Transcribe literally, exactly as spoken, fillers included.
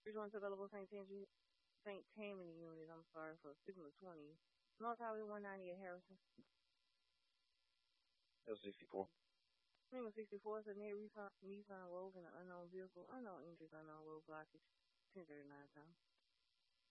three twenty available Saint Tammany, Saint Tammany unit. I'm sorry for speaking of twenty. North Highway one ninety at Harrison. L sixty-four. Swing of sixty-four is a near Nissan, Nissan Rogue and an unknown vehicle. Unknown injuries, unknown road blockage. ten thirty-nine time.